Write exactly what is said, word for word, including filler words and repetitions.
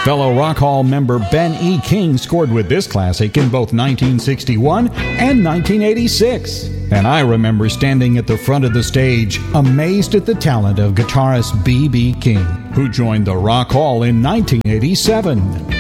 Fellow Rock Hall member Ben E. King scored with this classic in both nineteen sixty-one and nineteen eighty-six. And I remember standing at the front of the stage, amazed at the talent of guitarist B B. King, who joined the Rock Hall in nineteen eighty-seven.